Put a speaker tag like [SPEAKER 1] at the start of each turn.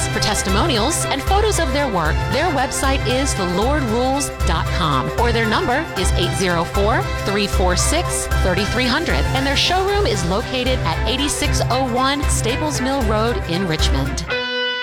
[SPEAKER 1] For testimonials and photos of their work, their website is thelordrules.com, or their number is 804-346-3300, and their showroom is located at 8601 Staples Mill Road in Richmond.